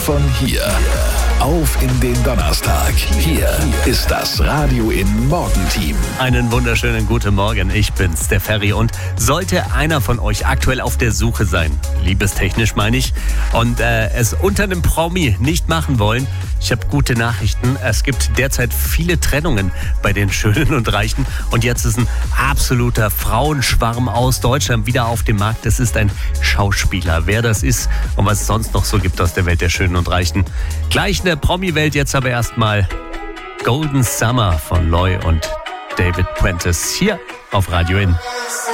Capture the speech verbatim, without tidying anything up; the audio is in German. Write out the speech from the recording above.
Von hier auf in den Donnerstag. Hier ist das Radio in Morgenteam. Einen wunderschönen guten Morgen, ich bin's, der Ferry. Und sollte einer von euch aktuell auf der Suche sein, liebestechnisch meine ich, und äh, es unter einem Promi nicht machen wollen, ich habe gute Nachrichten. Es gibt derzeit viele Trennungen bei den Schönen und Reichen. Und jetzt ist ein absoluter Frauenschwarm aus Deutschland wieder auf dem Markt. Das ist ein Schauspieler. Wer das ist und was es sonst noch so gibt aus der Welt der Schönen und Reichen. Gleich in der Promi-Welt, jetzt aber erstmal Golden Summer von Loy und David Prentice hier auf Radio In.